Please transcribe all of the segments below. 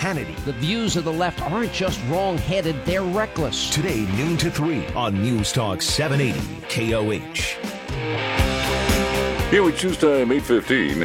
Hannity. The views of the left aren't just wrong-headed, they're reckless. Today, noon to 3 on News Talk 780 KOH. KOH News Time, 8:15.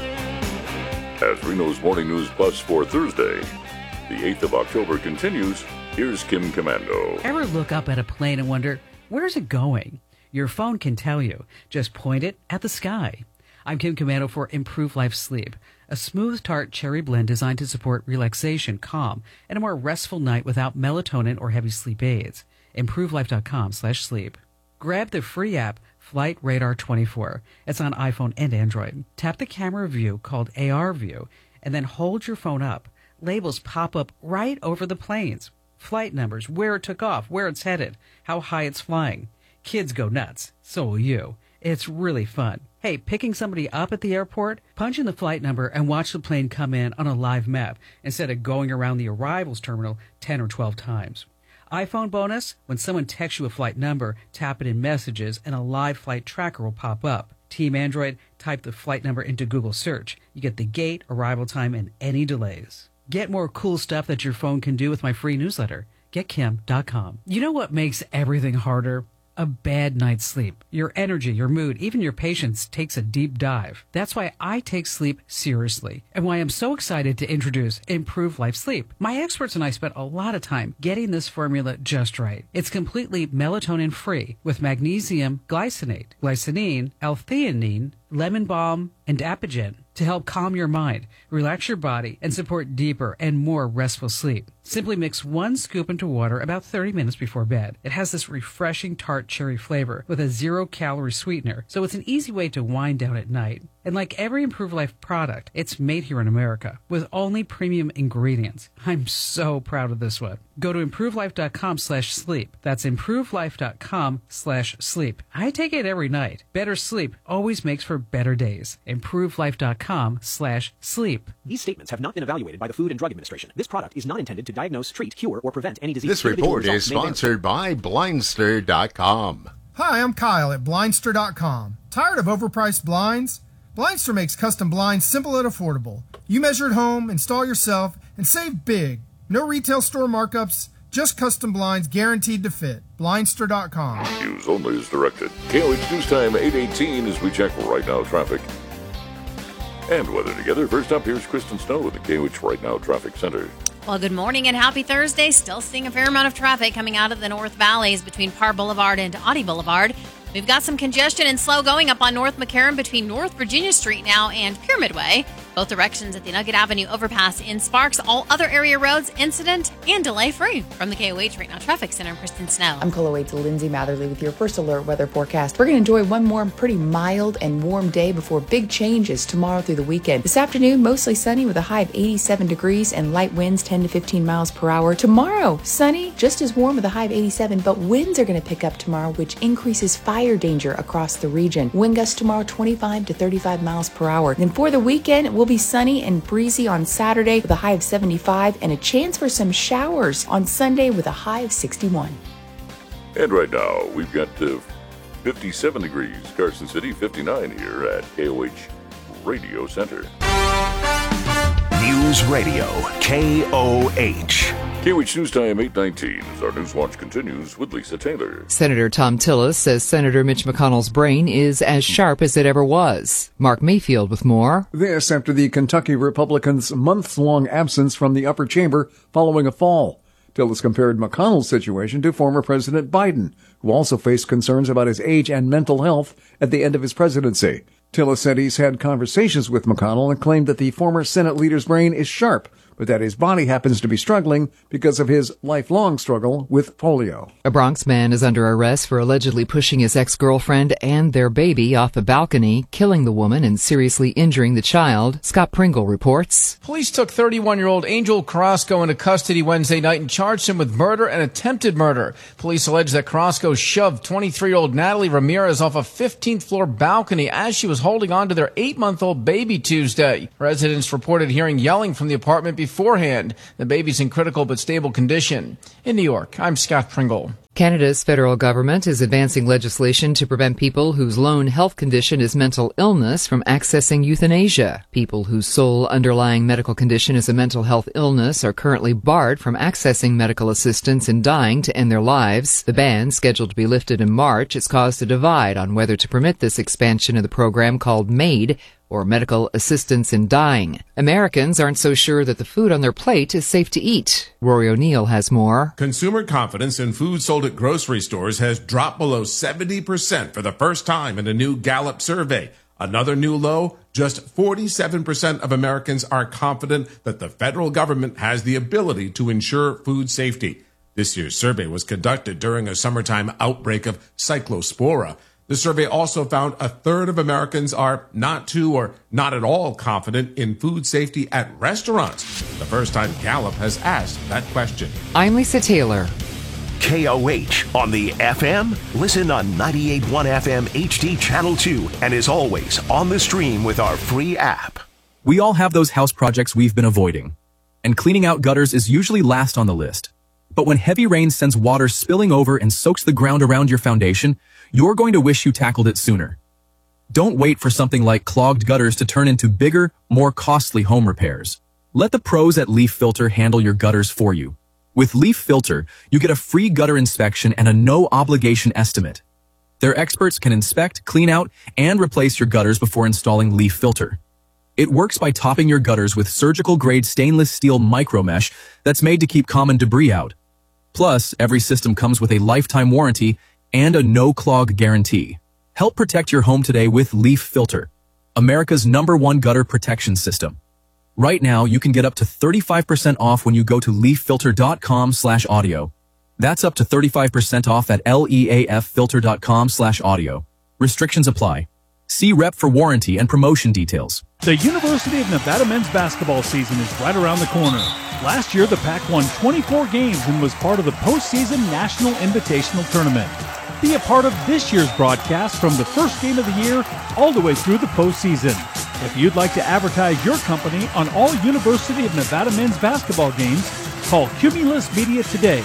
As Reno's Morning News Plus for Thursday, the 8th of October continues. Here's Kim Commando. Ever look up at a plane and wonder, where's it going? Your phone can tell you. Just point it at the sky. I'm Kim Commando for Improve Life Sleep, a smooth tart cherry blend designed to support relaxation, calm, and a more restful night without melatonin or heavy sleep aids. ImproveLife.com/sleep. Grab the free app Flight Radar 24. It's on iPhone and Android. Tap the camera view called AR View, and then hold your phone up. Labels pop up right over the planes. Flight numbers, where it took off, where it's headed, how high it's flying. Kids go nuts. So will you. It's really fun. Hey, picking somebody up at the airport? Punch in the flight number and watch the plane come in on a live map instead of going around the arrivals terminal 10 or 12 times. iPhone bonus, when someone texts you a flight number, tap it in messages and a live flight tracker will pop up. Team Android, type the flight number into Google search. You get the gate, arrival time, and any delays. Get more cool stuff that your phone can do with my free newsletter. GetKim.com. You know what makes everything harder? A bad night's sleep. Your energy, your mood, even your patience takes a deep dive. That's why I take sleep seriously and why I'm so excited to introduce Improve Life Sleep. My experts and I spent a lot of time getting this formula just right. It's completely melatonin free with magnesium glycinate, glycinine, L-theanine, lemon balm, and Apigen to help calm your mind, relax your body, and support deeper and more restful sleep. Simply mix 1 scoop into water about 30 minutes before bed. It has this refreshing tart cherry flavor with a 0-calorie sweetener, so it's an easy way to wind down at night. And like every Improve Life product, it's made here in America with only premium ingredients. I'm so proud of this one. Go to ImproveLife.com/sleep. That's ImproveLife.com/sleep. I take it every night. Better sleep always makes for better days. ImproveLife.com/sleep. These statements have not been evaluated by the Food and Drug Administration. This product is not intended to diagnose, treat, cure, or prevent any disease. This report is sponsored by Blindster.com. Hi, I'm Kyle at Blindster.com. Tired of overpriced blinds? Blindster makes custom blinds simple and affordable. You measure at home, install yourself, and save big. No retail store markups, just custom blinds guaranteed to fit. Blindster.com. News only is directed. KOH News Time, 8:18 as we check right now traffic and weather together. First up, here's Kristen Snow with the KOH Right Now Traffic Center. Well, good morning and happy Thursday. Still seeing a fair amount of traffic coming out of the North Valleys between Parr Boulevard and Audie Boulevard. We've got some congestion and slow going up on North McCarran between North Virginia Street now and Pyramid Way. Both directions at the Nugget Avenue overpass in Sparks. All other area roads incident and delay free. From the KOH Right Now Traffic Center, I'm Kristen Snow. I'm KOH Lindsay Matherly with your first alert weather forecast. We're going to enjoy one more pretty mild and warm day before big changes tomorrow through the weekend. This afternoon, mostly sunny with a high of 87 degrees and light winds 10 to 15 miles per hour. Tomorrow, sunny, just as warm with a high of 87, but winds are going to pick up tomorrow, which increases fire danger across the region. Wind gusts tomorrow 25 to 35 miles per hour. Then for the weekend, it will be sunny and breezy on Saturday with a high of 75 and a chance for some showers on Sunday with a high of 61. And right now, we've got 57 degrees, Carson City, 59 here at KOH Radio Center. News Radio, KOH. KOH News Time, 8:19 as our News Watch continues with Lisa Taylor. Senator Tom Tillis says Senator Mitch McConnell's brain is as sharp as it ever was. Mark Mayfield with more. This after the Kentucky Republicans' months-long absence from the upper chamber following a fall. Tillis compared McConnell's situation to former President Biden, who also faced concerns about his age and mental health at the end of his presidency. Tillis said he's had conversations with McConnell and claimed that the former Senate leader's brain is sharp, but that his body happens to be struggling because of his lifelong struggle with polio. A Bronx man is under arrest for allegedly pushing his ex-girlfriend and their baby off a balcony, killing the woman and seriously injuring the child. Scott Pringle reports. Police took 31-year-old Angel Carrasco into custody Wednesday night and charged him with murder and attempted murder. Police allege that Carrasco shoved 23-year-old Natalie Ramirez off a 15th-floor balcony as she was holding on to their 8-month-old baby Tuesday. Residents reported hearing yelling from the apartment beforehand. The baby's in critical but stable condition. In New York, I'm Scott Pringle. Canada's federal government is advancing legislation to prevent people whose lone health condition is mental illness from accessing euthanasia. People whose sole underlying medical condition is a mental health illness are currently barred from accessing medical assistance in dying to end their lives. The ban, scheduled to be lifted in March, has caused a divide on whether to permit this expansion of the program called MAID, or medical assistance in dying. Americans aren't so sure that the food on their plate is safe to eat. Rory O'Neill has more. Consumer confidence in food sold at grocery stores has dropped below 70% for the first time in a new Gallup survey. Another new low, just 47% of Americans are confident that the federal government has the ability to ensure food safety. This year's survey was conducted during a summertime outbreak of cyclospora. The survey also found a third of Americans are not too or not at all confident in food safety at restaurants. The first time Gallup has asked that question. I'm Lisa Taylor. KOH on the FM. Listen on 98.1 FM HD Channel 2 and is always on the stream with our free app. We all have those house projects we've been avoiding, and cleaning out gutters is usually last on the list. But when heavy rain sends water spilling over and soaks the ground around your foundation, you're going to wish you tackled it sooner. Don't wait for something like clogged gutters to turn into bigger, more costly home repairs. Let the pros at Leaf Filter handle your gutters for you. With Leaf Filter, you get a free gutter inspection and a no-obligation estimate. Their experts can inspect, clean out, and replace your gutters before installing Leaf Filter. It works by topping your gutters with surgical-grade stainless steel micromesh that's made to keep common debris out. Plus, every system comes with a lifetime warranty and a no-clog guarantee. Help protect your home today with Leaf Filter, America's #1 gutter protection system. Right now, you can get up to 35% off when you go to leaffilter.com/audio. That's up to 35% off at leaffilter.com/audio. Restrictions apply. See rep for warranty and promotion details. The University of Nevada men's basketball season is right around the corner. Last year, the Pac won 24 games and was part of the postseason National Invitational Tournament. Be a part of this year's broadcast from the first game of the year all the way through the postseason. If you'd like to advertise your company on all University of Nevada men's basketball games, call Cumulus Media today,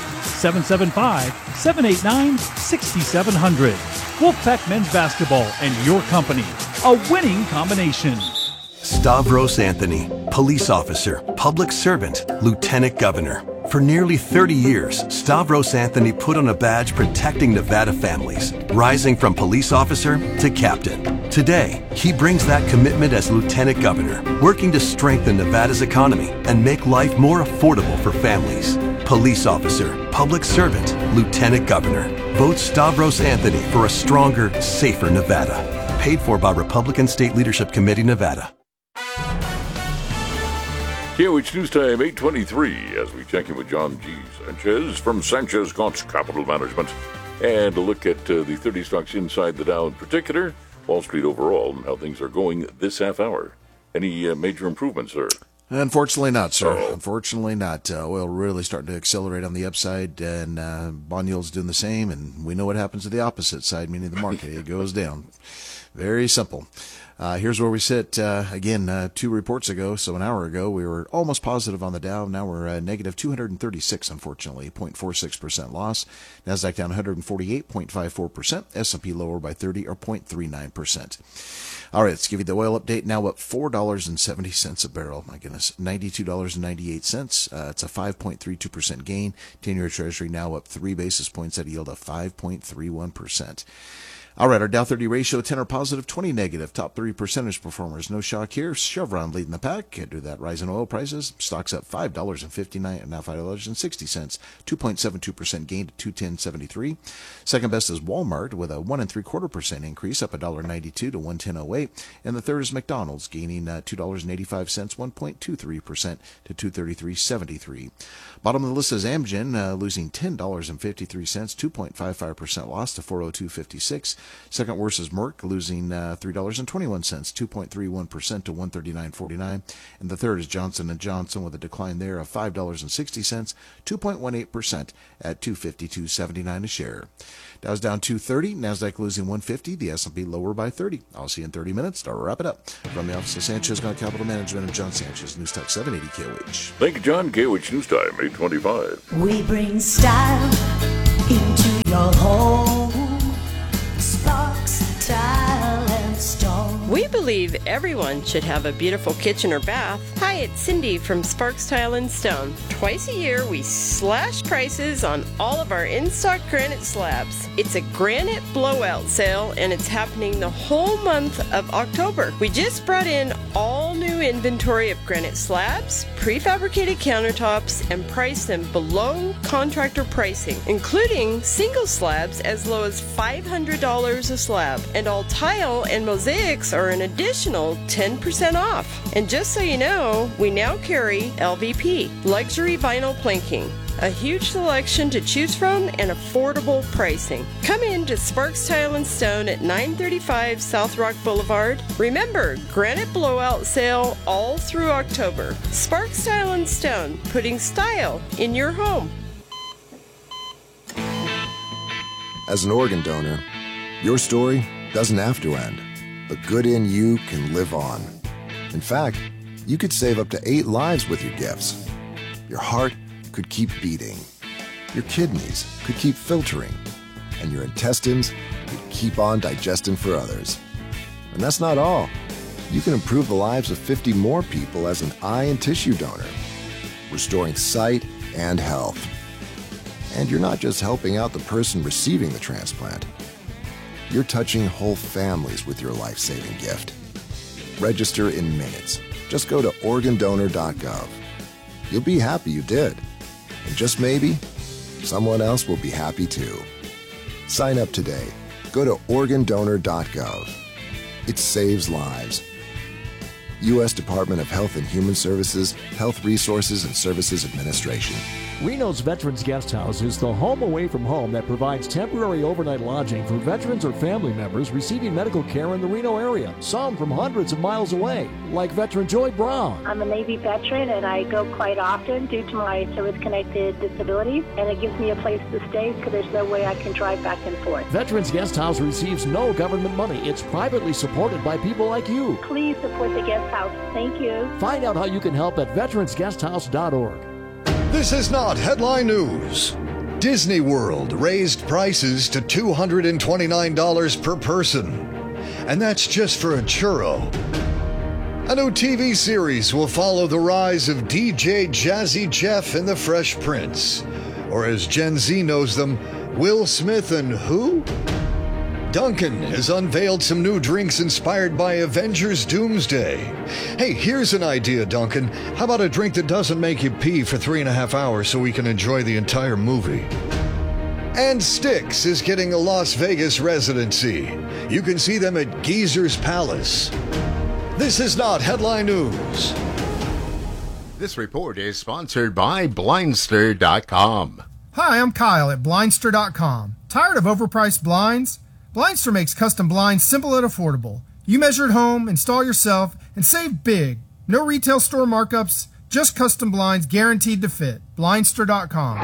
775-789-6700. Wolfpack Men's Basketball and your company, a winning combination. Stavros Anthony, police officer, public servant, lieutenant governor. For nearly 30 years, Stavros Anthony put on a badge protecting Nevada families, rising from police officer to captain. Today, he brings that commitment as lieutenant governor, working to strengthen Nevada's economy and make life more affordable for families. Police officer, public servant, lieutenant governor. Vote Stavros Anthony for a stronger, safer Nevada. Paid for by Republican State Leadership Committee, Nevada. KOH News Time 8:23 as we check in with John G. Sanchez from Sanchez Gauntz Capital Management and a look at the 30 stocks inside the Dow in particular, Wall Street overall, and how things are going this half hour. Any major improvements, sir? Unfortunately not, sir. Unfortunately not. Oil really starting to accelerate on the upside, and bond yields doing the same, and we know what happens to the opposite side, meaning the market. It goes down. Very simple. Here's where we sit. Again, 2 reports ago, so an hour ago, we were almost positive on the Dow. Now we're negative 236, unfortunately, 0.46% loss. NASDAQ down 148.54%. S&P lower by 30 or 0.39%. All right, let's give you the oil update. Now up $4.70 a barrel. My goodness, $92.98. It's a 5.32% gain. 10-year Treasury now up 3 basis points at a yield of 5.31%. All right, our Dow 30 ratio, 10 are positive, 20 negative. Top 3 percentage performers. No shock here. Chevron leading the pack. Due to that rise in oil prices, stocks up $5.59, now $5.60. 2.72% gain to $210.73. Second best is Walmart with a 1 3/4% increase, up $1.92 to $110.08. And the third is McDonald's, gaining $2.85, 1.23% to $233.73. Bottom of the list is Amgen, losing $10.53, 2.55% loss to $402.56. Second worst is Merck, losing $3.21, 2.31% to $139.49. And the third is Johnson & Johnson with a decline there of $5.60, 2.18% at $252.79 a share. Dow's down 230, NASDAQ losing 150, the S&P lower by 30. I'll see you in 30 minutes to wrap it up. From the office of Sanchez Capital Management and John Sanchez, News Talk 780 KOH. Thank you, John. KOH News Time, 8:25. We bring style into your home. Sparks, Tile and Stone. We believe everyone should have a beautiful kitchen or bath. Hi, it's Cindy from Sparks Tile and Stone. Twice a year, we slash prices on all of our in-stock granite slabs. It's a granite blowout sale, and it's happening the whole month of October. We just brought in all new inventory of granite slabs, prefabricated countertops, and priced them below contractor pricing, including single slabs as low as $500 a slab. And all tile and mosaics are an additional 10% off. And just so you know, we now carry LVP, luxury vinyl planking. A huge selection to choose from and affordable pricing. Come in to Sparks Tile and Stone at 935 South Rock Boulevard. Remember, granite blowout sale all through October. Sparks Tile and Stone, putting style in your home. As an organ donor, your story doesn't have to end. The good in you can live on. In fact, you could save up to 8 lives with your gifts. Your heart could keep beating. Your kidneys could keep filtering. And your intestines could keep on digesting for others. And that's not all. You can improve the lives of 50 more people as an eye and tissue donor, restoring sight and health. And you're not just helping out the person receiving the transplant. You're touching whole families with your life-saving gift. Register in minutes. Just go to organdonor.gov. You'll be happy you did. And just maybe, someone else will be happy too. Sign up today. Go to organdonor.gov. It saves lives. U.S. Department of Health and Human Services, Health Resources and Services Administration. Reno's Veterans Guest House is the home away from home that provides temporary overnight lodging for veterans or family members receiving medical care in the Reno area, some from hundreds of miles away, like veteran Joy Brown. I'm a Navy veteran and I go quite often due to my service-connected disability, and it gives me a place to stay because there's no way I can drive back and forth. Veterans Guest House receives no government money. It's privately supported by people like you. Please support the guest house. Thank you. Find out how you can help at veteransguesthouse.org. This is not headline news. Disney World raised prices to $229 per person. And that's just for a churro. A new TV series will follow the rise of DJ Jazzy Jeff and the Fresh Prince. Or as Gen Z knows them, Will Smith and who? Dunkin' has unveiled some new drinks inspired by Avengers Doomsday. Hey, here's an idea, Dunkin'. How about a drink that doesn't make you pee for 3.5 hours so we can enjoy the entire movie? And Styx is getting a Las Vegas residency. You can see them at Geezer's Palace. This is not headline news. This report is sponsored by Blindster.com. Hi, I'm Kyle at Blindster.com. Tired of overpriced blinds? Blindster makes custom blinds simple and affordable. You measure at home, install yourself, and save big. No retail store markups, just custom blinds guaranteed to fit. Blindster.com.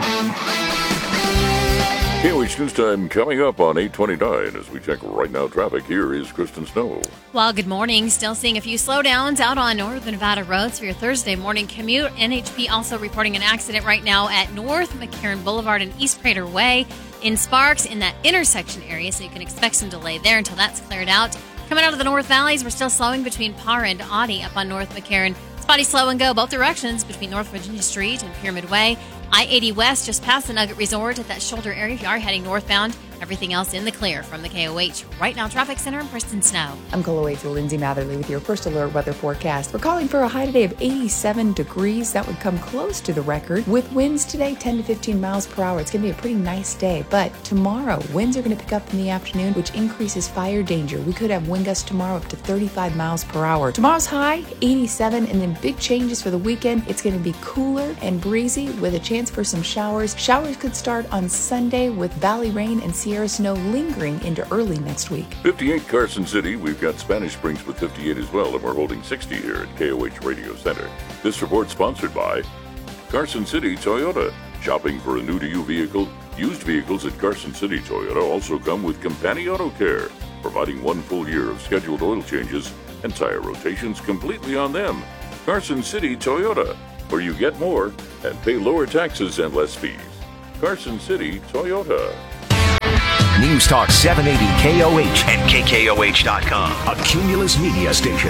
KOH News Time coming up on 8:29 as we check right now traffic. Here is Kristen Snow. Well, good morning. Still seeing a few slowdowns out on Northern Nevada roads for your Thursday morning commute. NHP also reporting an accident right now at North McCarran Boulevard and East Prater Way in Sparks in that intersection area, so you can expect some delay there until that's cleared out. Coming out of the North Valleys, we're still slowing between Parr and Audie up on North McCarran. Spotty slow and go both directions between North Virginia Street and Pyramid Way. I-80 West just past the Nugget Resort at that shoulder area if you are heading northbound. Everything else in the clear from the KOH Right Now Traffic Center in Preston Snow. I'm KOH Lindsay Matherly with your first alert weather forecast. We're calling for a high today of 87 degrees. That would come close to the record. With winds today 10 to 15 miles per hour. It's going to be a pretty nice day. But tomorrow, winds are going to pick up in the afternoon, which increases fire danger. We could have wind gusts tomorrow up to 35 miles per hour. Tomorrow's high, 87, and then big changes for the weekend. It's going to be cooler and breezy with a chance for some showers. Showers could start on Sunday with valley rain and see Sierra snow lingering into early next week. 58 Carson City. We've got Spanish Springs with 58 as well, and we're holding 60 here at KOH Radio Center. This report sponsored by Carson City Toyota. Shopping for a new-to-you vehicle? Used vehicles at Carson City Toyota also come with Company Auto Care, providing 1 full year of scheduled oil changes and tire rotations completely on them. Carson City Toyota, where you get more and pay lower taxes and less fees. Carson City Toyota. News Talk 780 KOH and KKOH.com. A Cumulus Media station.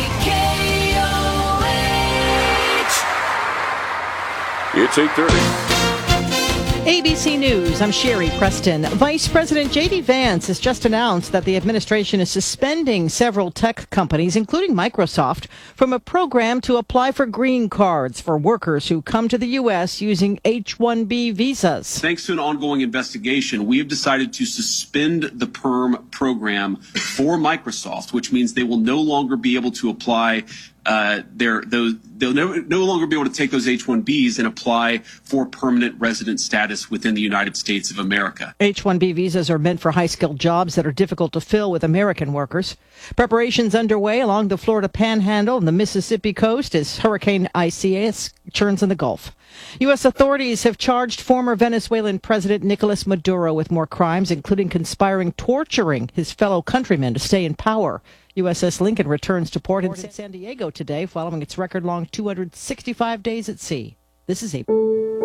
It's 8:30. ABC News, I'm Sherry Preston. Vice President J.D. Vance has just announced that the administration is suspending several tech companies, including Microsoft, from a program to apply for green cards for workers who come to the U.S. using H-1B visas. Thanks to an ongoing investigation, we have decided to suspend the PERM program for Microsoft, which means they will no longer be able to apply they'll no longer be able to take those H-1Bs and apply for permanent resident status within the United States of America. H-1B visas are meant for high-skilled jobs that are difficult to fill with American workers. Preparations underway along the Florida Panhandle and the Mississippi coast as Hurricane Isaias churns in the Gulf. U.S. authorities have charged former Venezuelan President Nicolas Maduro with more crimes, including torturing his fellow countrymen to stay in power. USS Lincoln returns to port in San Diego today following its record-long 265 days at sea. This is April.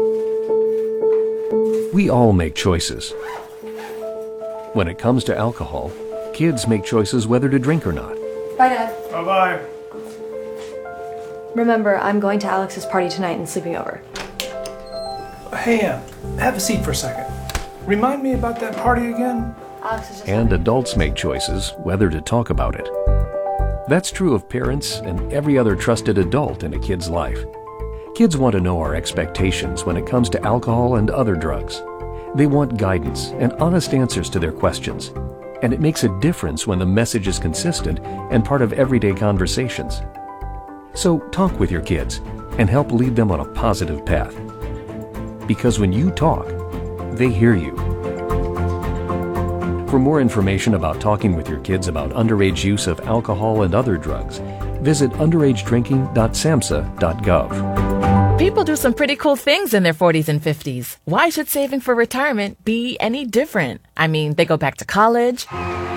We all make choices. When it comes to alcohol, kids make choices whether to drink or not. Bye, Dad. Bye-bye. Remember, I'm going to Alex's party tonight and sleeping over. Hey, have a seat for a second. Remind me about that party again? And adults make choices whether to talk about it. That's true of parents and every other trusted adult in a kid's life. Kids want to know our expectations when it comes to alcohol and other drugs. They want guidance and honest answers to their questions. And it makes a difference when the message is consistent and part of everyday conversations. So talk with your kids and help lead them on a positive path. Because when you talk, they hear you. For more information about talking with your kids about underage use of alcohol and other drugs, visit underagedrinking.samhsa.gov. People do some pretty cool things in their 40s and 50s. Why should saving for retirement be any different? I mean, they go back to college,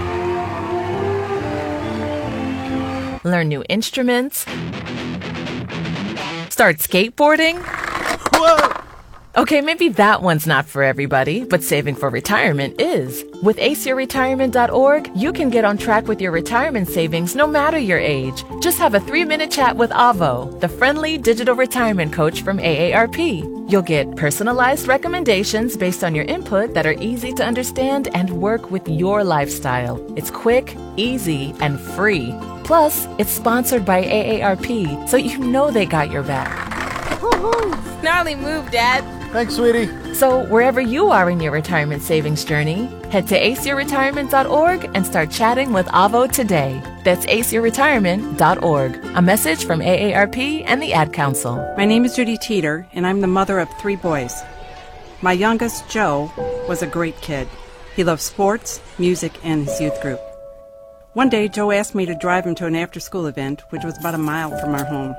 learn new instruments, start skateboarding. Whoa! Okay, maybe that one's not for everybody, but saving for retirement is. With aceyourretirement.org, you can get on track with your retirement savings no matter your age. Just have a 3-minute chat with Avo, the friendly digital retirement coach from AARP. You'll get personalized recommendations based on your input that are easy to understand and work with your lifestyle. It's quick, easy, and free. Plus, it's sponsored by AARP, so you know they got your back. Woo-hoo! Gnarly move, Dad. Thanks, sweetie. So wherever you are in your retirement savings journey, head to aceyourretirement.org and start chatting with Avo today. That's aceyourretirement.org. A message from AARP and the Ad Council. My name is Judy Teeter, and I'm the mother of 3 boys. My youngest, Joe, was a great kid. He loved sports, music, and his youth group. One day, Joe asked me to drive him to an after-school event, which was about a mile from our home.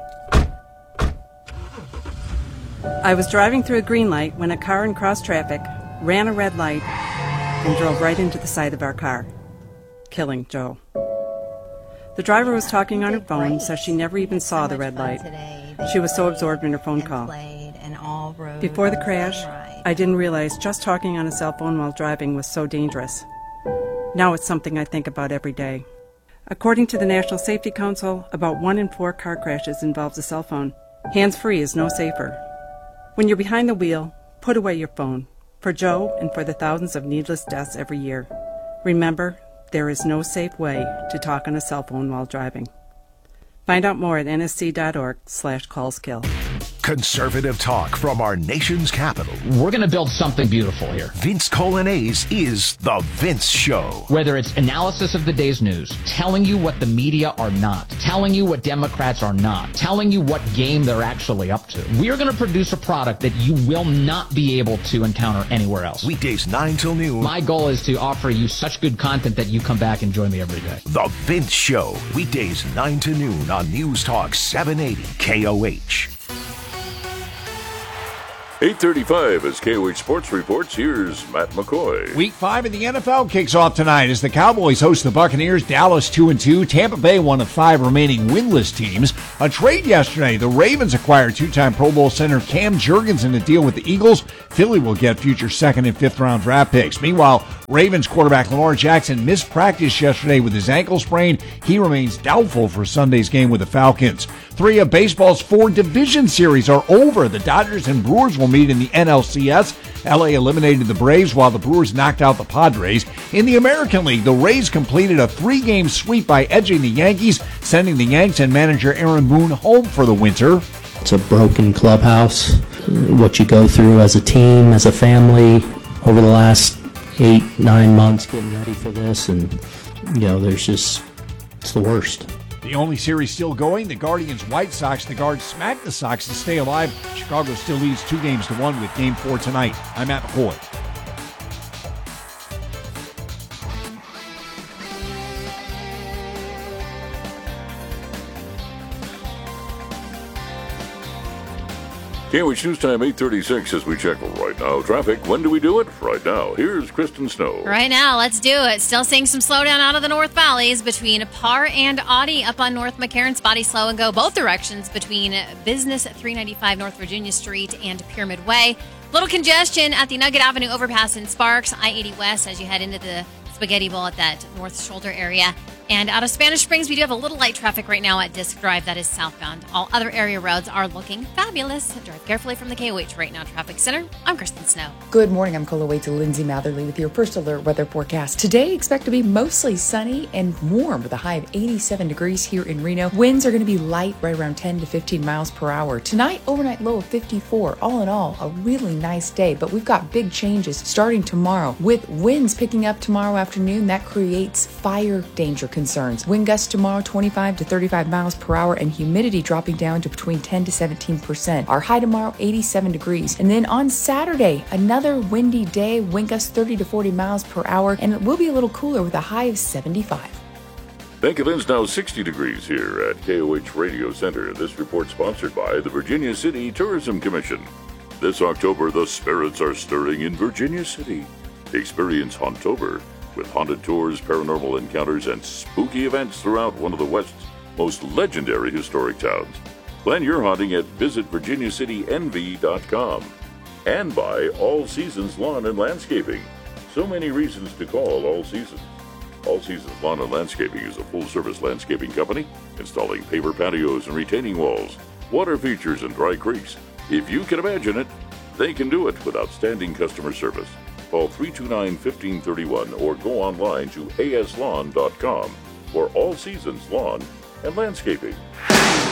I was driving through a green light when a car in cross traffic ran a red light and drove right into the side of our car, killing Joe. The driver was talking on her phone, so she never even saw the red light. She was so absorbed in her phone call. Before the crash, I didn't realize just talking on a cell phone while driving was so dangerous. Now it's something I think about every day. According to the National Safety Council, about 1 in 4 car crashes involves a cell phone. Hands-free is no safer. When you're behind the wheel, put away your phone. For Joe and for the thousands of needless deaths every year. Remember, there is no safe way to talk on a cell phone while driving. Find out more at nsc.org/callskill. Conservative talk from our nation's capital. We're going to build something beautiful here. Vince Colanese is The Vince Show. Whether it's analysis of the day's news, telling you what the media are not, telling you what Democrats are not, telling you what game they're actually up to. We are going to produce a product that you will not be able to encounter anywhere else. Weekdays 9 till noon. My goal is to offer you such good content that you come back and join me every day. The Vince Show. Weekdays 9 to noon on News Talk 780 KOH. 8:35 as KOH Sports reports. Here's Matt McCoy. Week 5 of the NFL kicks off tonight as the Cowboys host the Buccaneers. Dallas 2-2. Tampa Bay, one of 5 remaining winless teams. A trade yesterday. The Ravens acquired 2-time Pro Bowl center Cam Jurgens in a deal with the Eagles. Philly will get future 2nd and 5th round draft picks. Meanwhile, Ravens quarterback Lamar Jackson missed practice yesterday with his ankle sprain. He remains doubtful for Sunday's game with the Falcons. 3 of baseball's 4 division series are over. The Dodgers and Brewers will meet in the NLCS. LA eliminated the Braves while the Brewers knocked out the Padres. In the American League, the Rays completed a 3-game sweep by edging the Yankees, sending the Yanks and manager Aaron Boone home for the winter. It's a broken clubhouse. What you go through as a team, as a family, over the last 8-9 months getting ready for this, and it's the worst. The only series still going, the Guardians-White Sox. The Guards smacked the Sox to stay alive. Chicago still leads 2-1 with Game 4 tonight. I'm Matt McCoy. KOH News Time 8:36 as we check right now. Traffic, when do we do it? Right now. Here's Kristen Snow. Right now, let's do it. Still seeing some slowdown out of the North Valleys between Parr and Audie up on North McCarran. Spotty slow and go both directions between Business 395 North Virginia Street and Pyramid Way. Little congestion at the Nugget Avenue overpass in Sparks, I-80 West as you head into the Spaghetti Bowl at that North Shoulder area. And out of Spanish Springs, we do have a little light traffic right now at Disc Drive. That is southbound. All other area roads are looking fabulous. Drive carefully from the KOH Right Now Traffic Center. I'm Kristen Snow. Good morning. I'm Cola Waits to Lindsay Matherly with your first alert weather forecast. Today, expect to be mostly sunny and warm with a high of 87 degrees here in Reno. Winds are going to be light, right around 10 to 15 miles per hour. Tonight, overnight low of 54. All in all, a really nice day, but we've got big changes starting tomorrow. With winds picking up tomorrow afternoon, that creates fire danger concerns. Wind gusts tomorrow 25 to 35 miles per hour and humidity dropping down to between 10 to 17%. Our high tomorrow 87 degrees. And then on Saturday, another windy day, wind gusts 30 to 40 miles per hour, and it will be a little cooler with a high of 75. Thank you. It's now 60 degrees here at KOH Radio Center. This report sponsored by the Virginia City Tourism Commission. This October, the spirits are stirring in Virginia City. Experience Hauntober with haunted tours, paranormal encounters, and spooky events throughout one of the West's most legendary historic towns. Plan your haunting at visitvirginiacitynv.com. And by All Seasons Lawn and Landscaping. So many reasons to call All Seasons. All Seasons Lawn and Landscaping is a full-service landscaping company installing paver patios and retaining walls, water features, and dry creeks. If you can imagine it, they can do it with outstanding customer service. Call 329-1531 or go online to aslawn.com for All Seasons Lawn and Landscaping.